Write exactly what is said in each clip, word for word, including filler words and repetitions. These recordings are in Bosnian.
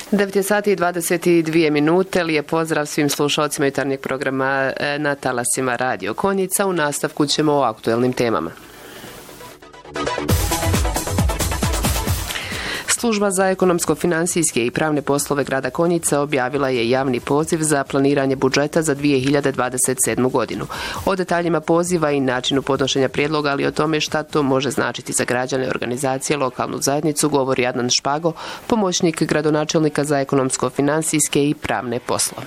devet sati i dvadeset dvije minute. Lijep pozdrav svim slušalcima jutarnjeg programa na talasima Radio Konjica. U nastavku ćemo o aktuelnim temama. Služba za ekonomsko-financijske i pravne poslove grada Konjica objavila je javni poziv za planiranje budžeta za dvije hiljade dvadeset sedmu. godinu. O detaljima poziva i načinu podnošenja prijedloga, ali o tome šta to može značiti za građane, organizacije, lokalnu zajednicu, govori Adnan Špago, pomoćnik gradonačelnika za ekonomsko-financijske i pravne poslove.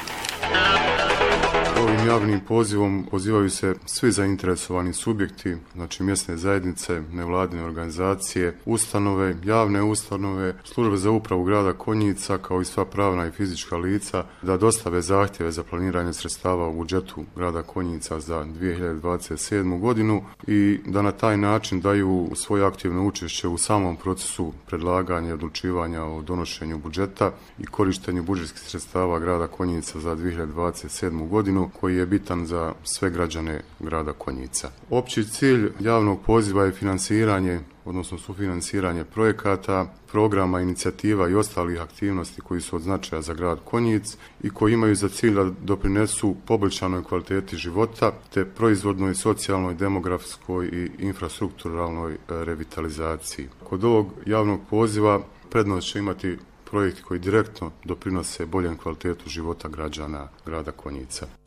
Ovim javnim pozivom pozivaju se svi zainteresovani subjekti, znači mjesne zajednice, nevladine organizacije, ustanove, javne ustanove, službe za upravu grada Konjica, kao i sva pravna i fizička lica, da dostave zahtjeve za planiranje sredstava u budžetu grada Konjica za dvije hiljade dvadeset sedmu. godinu i da na taj način daju svoje aktivno učešće u samom procesu predlaganja i odlučivanja o donošenju budžeta i korištenju budžetskih sredstava grada Konjica za dvije hiljade dvadeset sedmu. godinu, koji je bitan za sve građane grada Konjica. Opći cilj javnog poziva je finansiranje, odnosno sufinansiranje projekata, programa, inicijativa i ostalih aktivnosti koji su od značaja za grad Konjic i koji imaju za cilj da doprinesu poboljšanoj kvaliteti života te proizvodnoj, socijalnoj, demografskoj i infrastrukturalnoj revitalizaciji. Kod ovog javnog poziva prednost će imati projekti koji direktno doprinose boljem kvalitetu života građana grada Konjica.